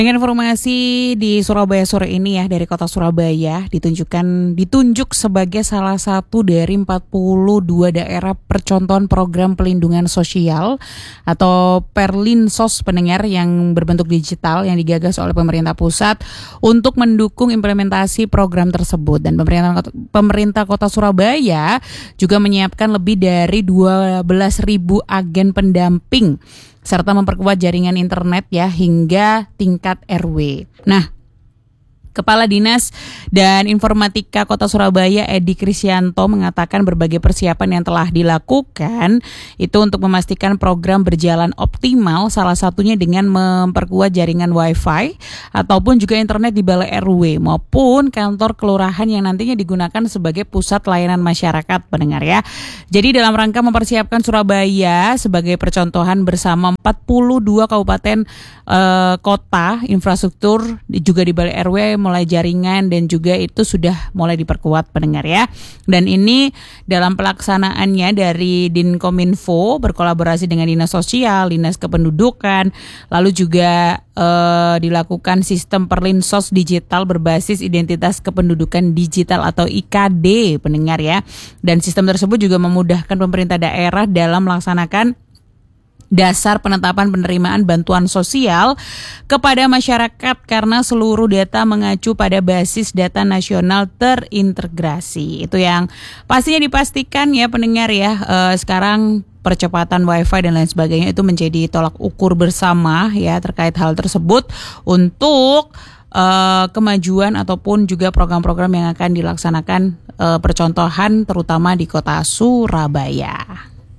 Dengan informasi di Surabaya sore ini ya, dari kota Surabaya ditunjuk sebagai salah satu dari 42 daerah percontohan program pelindungan sosial atau Perlinsos pendengar yang berbentuk digital yang digagas oleh pemerintah pusat untuk mendukung implementasi program tersebut. Dan pemerintah kota Surabaya juga menyiapkan lebih dari 12.000 agen pendamping serta memperkuat jaringan internet ya hingga tingkat RW. Nah, Kepala Dinas dan Informatika Kota Surabaya Edi Krisyanto mengatakan berbagai persiapan yang telah dilakukan itu untuk memastikan program berjalan optimal, salah satunya dengan memperkuat jaringan Wi-Fi ataupun juga internet di balai RW maupun kantor kelurahan yang nantinya digunakan sebagai pusat layanan masyarakat pendengar ya. Jadi dalam rangka mempersiapkan Surabaya sebagai percontohan bersama 42 kabupaten kota, infrastruktur juga di balai RW mulai jaringan dan juga itu sudah mulai diperkuat pendengar ya. Dan ini dalam pelaksanaannya dari Dinkominfo berkolaborasi dengan Dinas Sosial, Dinas Kependudukan, lalu juga dilakukan sistem Perlinsos digital berbasis identitas kependudukan digital atau IKD pendengar ya. Dan sistem tersebut juga memudahkan pemerintah daerah dalam melaksanakan dasar penetapan penerimaan bantuan sosial kepada masyarakat karena seluruh data mengacu pada basis data nasional terintegrasi. Itu yang pastinya dipastikan ya pendengar ya. Sekarang percepatan Wi-Fi dan lain sebagainya itu menjadi tolak ukur bersama ya terkait hal tersebut untuk kemajuan ataupun juga program-program yang akan dilaksanakan percontohan terutama di kota Surabaya.